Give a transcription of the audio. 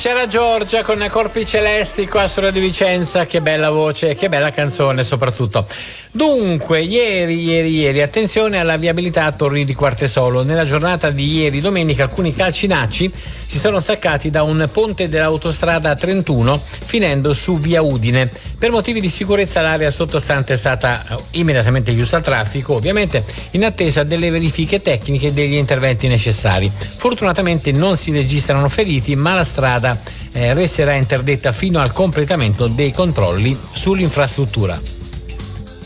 C'era Giorgia con Corpi Celesti qua su Radio Vicenza, che bella voce, che bella canzone soprattutto. Dunque, ieri, attenzione alla viabilità a Torri di Quartesolo. Nella giornata di ieri, domenica, alcuni calcinacci si sono staccati da un ponte dell'autostrada 31 finendo su via Udine. Per motivi di sicurezza l'area sottostante è stata immediatamente chiusa al traffico, ovviamente in attesa delle verifiche tecniche e degli interventi necessari. Fortunatamente non si registrano feriti, ma la strada resterà interdetta fino al completamento dei controlli sull'infrastruttura.